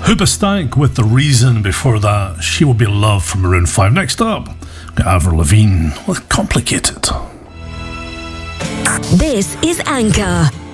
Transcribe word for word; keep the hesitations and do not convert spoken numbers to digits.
Hoobastank with The Reason. Before that, She Will Be Loved from Maroon five. Next up, got Avril Lavigne with Complicated. This is Anchor.